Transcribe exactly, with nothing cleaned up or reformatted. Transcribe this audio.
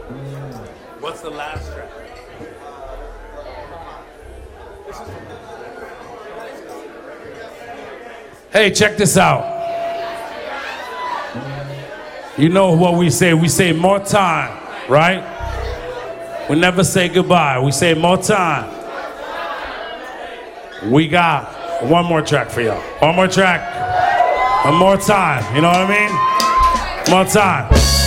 What's the last track? Hey, check this out. You know what we say? We say more time, right? We never say goodbye. We say more time. We got one more track for y'all. One more track. One more time. You know what I mean? More time.